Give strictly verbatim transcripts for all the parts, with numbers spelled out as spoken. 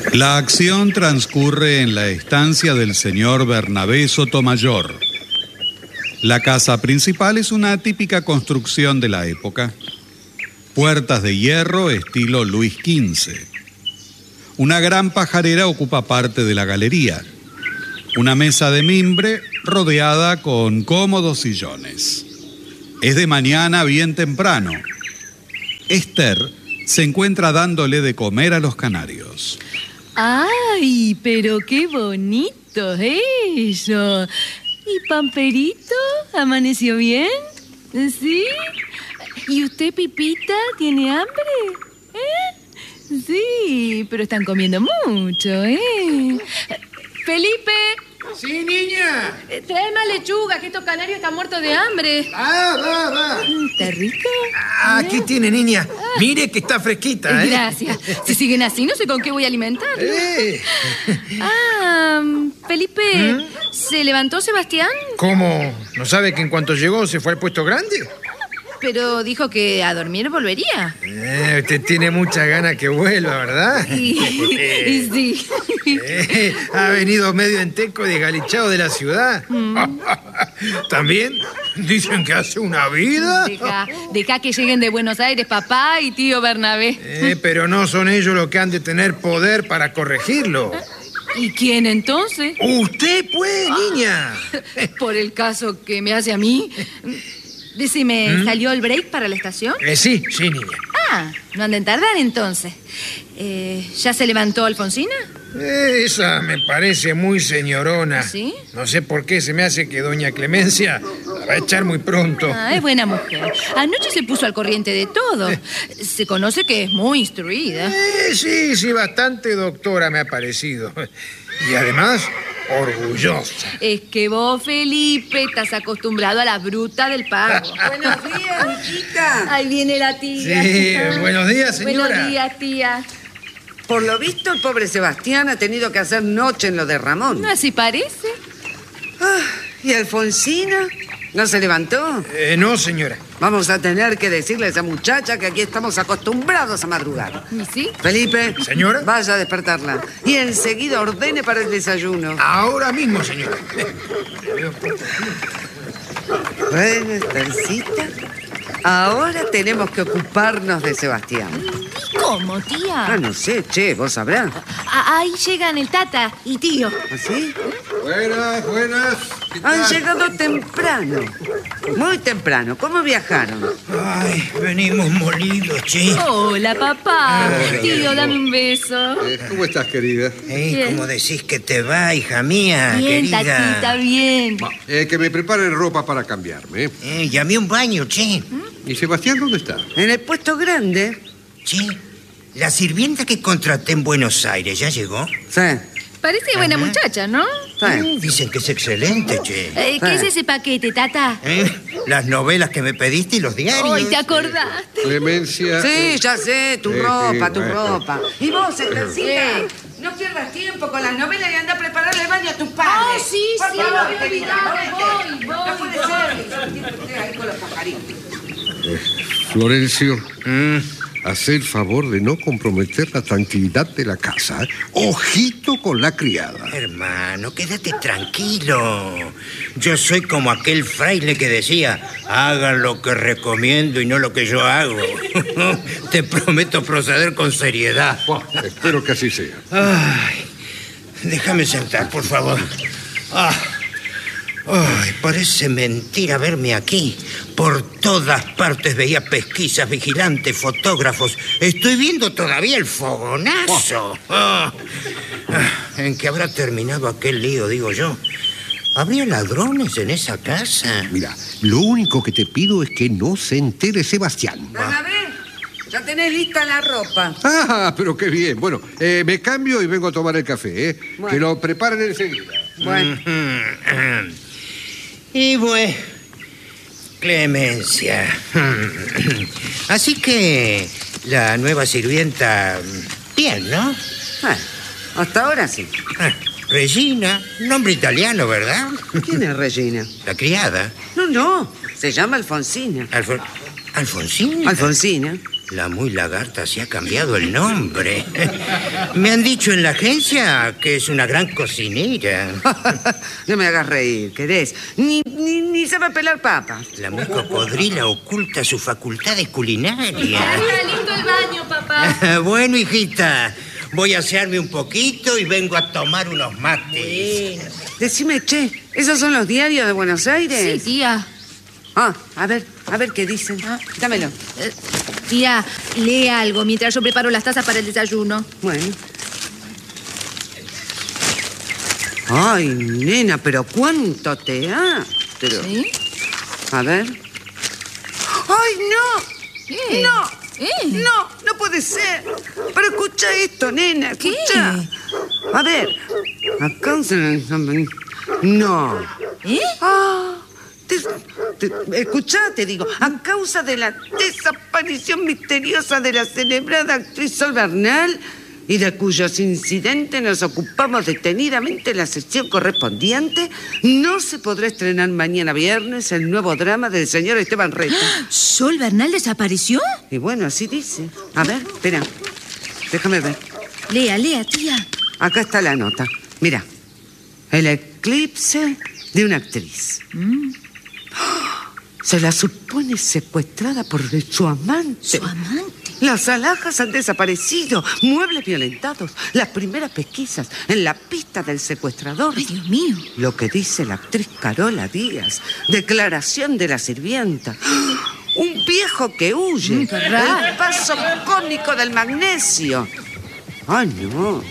La acción transcurre en la estancia del señor Bernabé Sotomayor. La casa principal es una típica construcción de la época. Puertas de hierro estilo Luis quince. Una gran pajarera ocupa parte de la galería. Una mesa de mimbre rodeada con cómodos sillones. Es de mañana bien temprano. Esther se encuentra dándole de comer a los canarios. ¡Ay, pero qué bonito eso! ¿Y Pamperito? ¿Amaneció bien? ¿Sí? ¿Y usted, Pipita, tiene hambre? ¿Eh? Sí, pero están comiendo mucho, ¿eh? ¡Felipe! ¡Sí, niña! Eh, trae más lechuga, que estos canarios están muertos de hambre. ¡Ah, va, va! ¿Está rico? Ah, aquí tiene, niña. Mire que está fresquita, ¿eh? Gracias. Si siguen así, no sé con qué voy a alimentarlo. Eh. Ah, Felipe, ¿Mm? ¿Se levantó Sebastián? ¿Cómo? ¿No sabe que en cuanto llegó se fue al puesto grande? Pero dijo que a dormir volvería. Eh, usted tiene muchas ganas que vuelva, ¿verdad? Y, y sí. Eh, ha venido medio enteco y desgalichado de la ciudad. Mm. También dicen que hace una vida. Deja, deja que lleguen de Buenos Aires papá y tío Bernabé. Eh, pero no son ellos los que han de tener poder para corregirlo. ¿Y quién entonces? Usted, pues, niña. Por el caso que me hace a mí. Decime, ¿Mm? ¿Salió el break para la estación? Eh, sí, sí, niña. Ah, no anden tardar entonces. Eh, ¿Ya se levantó Alfonsina? Eh, esa me parece muy señorona. ¿Sí? No sé por qué se me hace que doña Clemencia la va a echar muy pronto. Ah, es buena mujer. Anoche se puso al corriente de todo. Eh. Se conoce que es muy instruida. Eh, sí, sí, bastante doctora me ha parecido. Y además, orgullosa. Es que vos, Felipe, estás acostumbrado a la bruta del pago. Buenos días, hijita. Ahí viene la tía. Sí, buenos días, señora. Buenos días, tía. Por lo visto, el pobre Sebastián ha tenido que hacer noche en lo de Ramón. Así parece. Ah, ¿y Alfonsina? ¿No se levantó? Eh, no, señora. Vamos a tener que decirle a esa muchacha que aquí estamos acostumbrados a madrugar. ¿Y sí? Felipe. ¿Señora? Vaya a despertarla. Y enseguida ordene para el desayuno. Ahora mismo, señora. Bueno, Esthercita, ahora tenemos que ocuparnos de Sebastián. ¿Cómo, tía? Ah, no sé, che, vos sabrás. Ah, ahí llegan el tata y tío. ¿Así? Buenas, buenas. Han llegado temprano. Muy temprano. ¿Cómo viajaron? Ay, venimos molidos, che. Hola, papá. Ay, tío, ay, dame un beso. Eh, ¿Cómo estás, querida? Eh, ¿Cómo decís que te va, hija mía, Bien, querida? tatita, bien. Eh, que me preparen ropa para cambiarme. ¿eh? Eh, llamé un baño, che. ¿Y Sebastián dónde está? En el puesto grande. Che, la sirvienta que contraté en Buenos Aires, ¿ya llegó? Sí. Parece buena Ajá. muchacha, ¿no? Sí. Uh, dicen que es excelente, che. Eh, ¿Qué es ese paquete, tata? ¿Eh? Las novelas que me pediste y los diarios. Ay, ¿te acordaste? Clemencia. Sí, eh, ya sé, tu Sí, ropa, sí, tu bueno. ropa. Y vos, Esthercita, Sí. no pierdas tiempo con las novelas y anda a prepararle el baño a tu padre. Ah, sí, Por sí, favor, me había querida, olvidado. correte. Voy, voy, No puede voy. ser que se tiene usted ahí con los pajaritos. eh, Florencio, Mm. haz el favor de no comprometer la tranquilidad de la casa. ¿eh? Ojito con la criada. Hermano, quédate tranquilo. Yo soy como aquel fraile que decía, hagan lo que recomiendo y no lo que yo hago. Te prometo proceder con seriedad. Buah, espero que así sea. Ay, déjame sentar, por favor. Ah, ay, parece mentira verme aquí. Por todas partes veía pesquisas, vigilantes, fotógrafos. Estoy viendo todavía el fogonazo. Ah, ah, ¿en qué habrá terminado aquel lío, digo yo? ¿Habría ladrones en esa casa? Mira, lo único que te pido es que no se entere Sebastián. Bernabé, ya tenés lista la ropa. Ah, pero qué bien. Bueno, eh, me cambio y vengo a tomar el café, ¿eh? Bueno. Que lo preparen enseguida. Bueno, Y bueno, Clemencia. Así que la nueva sirvienta, bien, ¿no? ah, hasta ahora sí. Ah, Regina, nombre italiano, ¿verdad? ¿Quién es Regina? La criada. No, no, se llama Alfonsina. Alfon... ¿Alfonsina? Alfonsina. La muy lagarta se ha cambiado el nombre. Me han dicho en la agencia que es una gran cocinera. No me hagas reír, ¿querés? Ni, ni, ni sabe pelar papas. La muy cocodrila oculta sus facultades culinarias. Está lindo el baño, papá. Bueno, hijita, voy a asearme un poquito y vengo a tomar unos mates. Decime, che, ¿esos son los diarios de Buenos Aires? Sí, tía. Ah, a ver, a ver qué dicen. Dámelo. Eh, tía, lee algo mientras yo preparo las tazas para el desayuno. Bueno. Ay, nena, pero cuánto teatro. ¿Sí? A ver. ¡Ay, no! ¿Qué? ¡No! ¿Eh? ¡No! ¡No puede ser! Pero escucha esto, nena, ¿Qué? escucha. A ver. Acá se... No. ¿Eh? Ah, te, te, escuchá, te digo. A causa de la desaparición misteriosa de la celebrada actriz Sol Bernal y de cuyos incidentes nos ocupamos detenidamente en la sección correspondiente, no se podrá estrenar mañana viernes el nuevo drama del señor Esteban Reta. ¿Sol Bernal desapareció? Y bueno, así dice. A ver, espera. Déjame ver. Lea, lea, tía. Acá está la nota. Mira. El eclipse de una actriz. Mm. Se la supone secuestrada por su amante. ¿Su amante? Las alhajas han desaparecido, muebles violentados, las primeras pesquisas en la pista del secuestrador. Ay, Dios mío. Lo que dice la actriz Carola Díaz, declaración de la sirvienta. Un viejo que huye, Mm, qué raro. el paso cómico del magnesio. ¡Ay, no!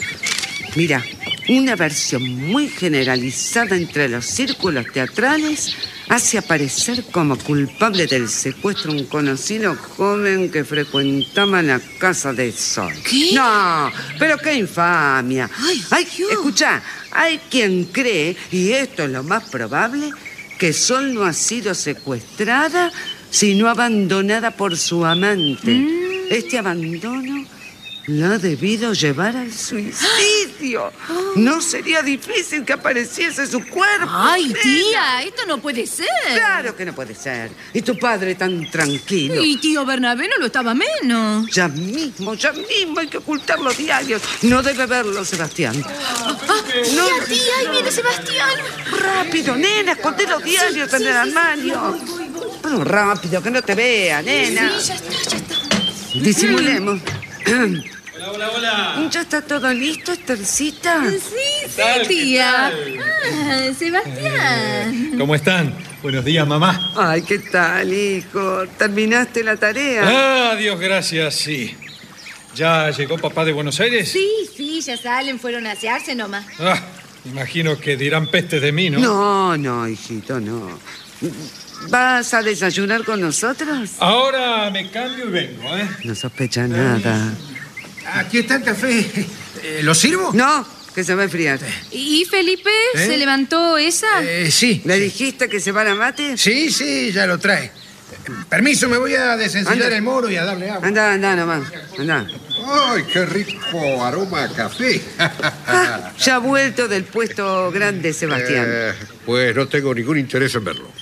Mira, una versión muy generalizada entre los círculos teatrales hace aparecer como culpable del secuestro un conocido joven que frecuentaba la casa de Sol. ¿Qué? No, pero qué infamia. Ay, Hay, Dios. escuchá, hay quien cree, y esto es lo más probable, que Sol no ha sido secuestrada, sino abandonada por su amante. Mm. Este abandono la ha debido llevar al suicidio. No sería difícil que apareciese su cuerpo. Ay, nena. tía, esto no puede ser. Claro que no puede ser. Y tu padre tan tranquilo. Y tío Bernabé no lo estaba menos. Ya mismo, ya mismo hay que ocultar los diarios. No debe verlo, Sebastián. Ah, No. tía, tía, ahí viene Sebastián. Rápido, nena, escondé los diarios Sí, en sí, el sí, armario. sí, voy, voy, voy. Pero rápido, que no te vea, nena. Sí, ya está, ya está. Disimulemos. Hola, hola, hola. ¿Ya está todo listo, Estercita? Sí, sí, tal? ¿Qué tía. tal? Ah, Sebastián. ¿Cómo están? Buenos días, mamá. Ay, ¿qué tal, hijo? ¿Terminaste la tarea? Ah, Dios gracias, sí. ¿Ya llegó papá de Buenos Aires? Sí, sí, ya salen, fueron a asearse nomás. Ah, imagino que dirán peste de mí, ¿no? No, no, hijito, no. ¿Vas a desayunar con nosotros? Ahora me cambio y vengo, ¿eh? No sospecha nada. Aquí está el café. Eh, ¿Lo sirvo? No, que se va a enfriar. ¿Y Felipe? ¿Eh? ¿Se levantó esa? Eh, sí. ¿Le dijiste que se va a mate? Sí, sí, ya lo trae. Permiso, me voy a desencillar Anda. el moro y a darle agua. Anda, anda nomás, anda. ¡Ay, qué rico aroma a café! Ah, ya ha vuelto del puesto grande, Sebastián. Eh, pues no tengo ningún interés en verlo.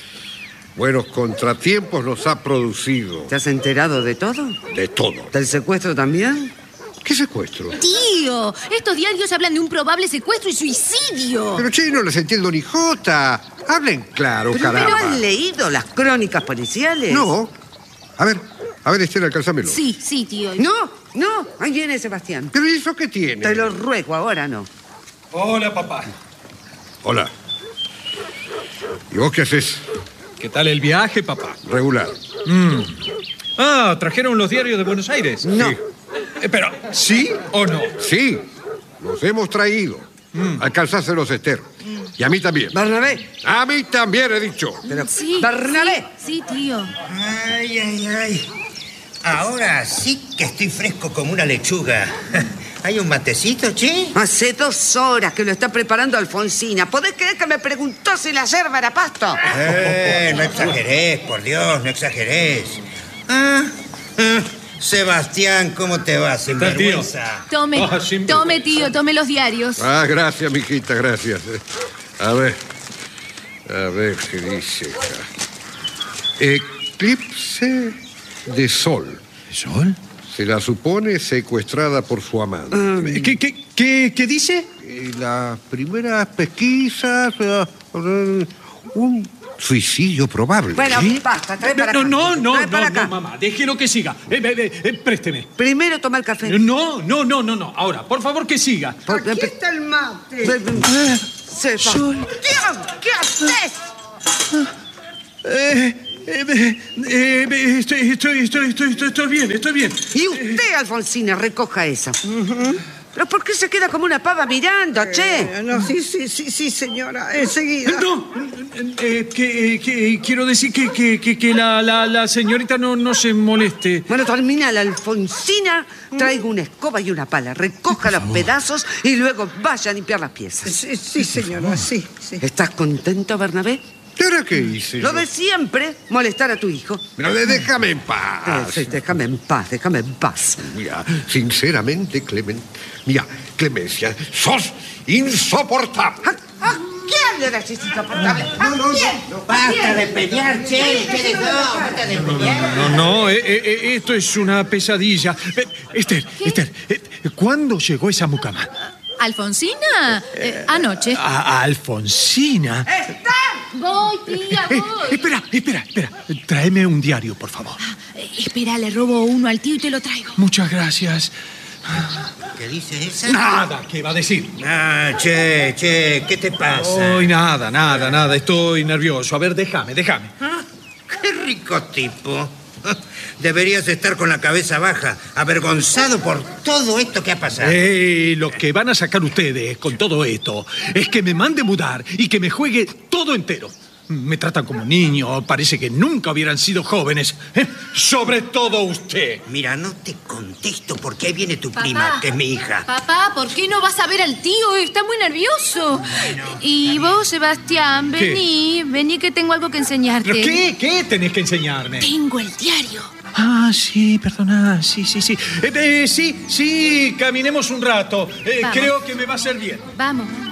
Buenos contratiempos nos ha producido ¿Te has enterado de todo? de todo. ¿Del secuestro también? ¿Qué secuestro? Tío, estos diarios hablan de un probable secuestro y suicidio. Pero che, no les entiendo ni jota. Hablen claro, ¿Pero, caramba. ¿pero han leído las crónicas policiales? No. A ver, a ver, Estela, alcánzamelo. Sí, sí, tío. No, no, ahí viene Sebastián. ¿Pero ¿y eso qué tiene? Te lo ruego, ahora no. Hola, papá. Hola. ¿Y vos qué haces? ¿Qué tal el viaje, papá? Regular. Mm. Ah, ¿trajeron los diarios de Buenos Aires? No. Sí. Eh, pero, ¿sí o no? Sí, los hemos traído. Alcanzáselos, Esther. Y a mí también. Bernabé. A mí también he dicho. Pero, Sí. Bernabé. Sí, sí, tío. Ay, ay, ay. Ahora sí que estoy fresco como una lechuga. ¿Hay un matecito, che? Hace dos horas que lo está preparando Alfonsina. ¿Podés creer que me preguntó si la yerba era pasto? Eh, no exagerés, por Dios, no exagerés. Ah, ah, Sebastián, ¿cómo te va, sin ¿Qué tal, tío? vergüenza? Tome, Ah, sin tome, vergüenza. tío, tome los diarios. Ah, gracias, mijita, gracias. A ver. A ver qué dice acá. Eclipse de sol. ¿Sol? Se la supone secuestrada por su amante. Um, ¿Qué, qué, qué, qué dice? Eh, las primeras pesquisas, eh, eh, un suicidio probable. Bueno, ¿Qué? basta, trae para No, acá. no, no, Trae no, para no, acá. mamá, déjelo que siga. Eh, eh, eh, présteme. Primero toma el café. No, no, no, no, no. Ahora, por favor, que siga. Por- Aquí está el mate. Se va. Dios, ¿qué haces? Eh, eh, eh, eh, estoy, estoy, estoy, estoy, estoy, estoy bien, estoy bien. Y usted, Alfonsina, recoja esa. ¿Pero por qué se queda como una pava mirando, che? Eh, no, sí, sí, sí, sí, señora, enseguida. No, eh, que, que quiero decir que, que, que, que la, la, la señorita no, no se moleste. Bueno, termina la Alfonsina, traiga una escoba y una pala, recoja los pedazos y luego vaya a limpiar las piezas. Sí, sí, señora, sí, sí. ¿Estás contento, Bernabé? ¿Y ahora qué hice Lo yo? de siempre, molestar a tu hijo. Pero de- déjame en Eh, paz. sí, déjame en paz, déjame en paz. Mira, sinceramente, Clemen... Mira, Clemencia, sos insoportable. ¿A, a quién le das ese insoportable? ¿A quién? Basta de pelear, che. ¿Qué no? Basta de pelear. No, no, eh, eh, esto es una pesadilla. Eh, Esther, Esther, eh, ¿cuándo llegó esa mucama? ¿Alfonsina? Eh, anoche. A, a Alfonsina. Voy, tía, Eh, voy. espera, espera, espera. Tráeme un diario, por favor. Eh, espera, le robo uno al tío y te lo traigo. Muchas gracias. ¿Qué dice esa? Nada, ¿qué va a decir? Ah, che, che, ¿qué te pasa? Hoy nada, nada, nada. Estoy nervioso. A ver, déjame, déjame. Ah, qué rico tipo. Deberías estar con la cabeza baja, avergonzado por todo esto que ha pasado. Eh, lo que van a sacar ustedes con todo esto es que me mande mudar y que me juegue todo entero. Me tratan como niño, parece que nunca hubieran sido jóvenes. ¿eh? Sobre todo usted. Mira, no te contesto porque ahí viene tu Papá. prima, que es mi hija. Papá, ¿por qué no vas a ver al tío? Está muy nervioso. Y vos, Sebastián, ¿Qué? vení, vení que tengo algo que enseñarte. ¿Pero qué? ¿Qué tenés que enseñarme? Tengo el diario. Ah, sí, perdona, sí, sí, sí. Eh, eh, sí, sí, caminemos un rato. Eh, Vamos. creo que me va a hacer bien. Vamos.